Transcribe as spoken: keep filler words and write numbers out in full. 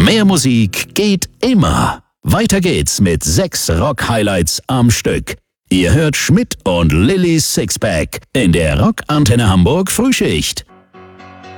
Mehr Musik geht immer. Weiter geht's mit sechs Rock-Highlights am Stück. Ihr hört Schmidt und Lillys Sixpack in der Rock Antenne Hamburg Frühschicht.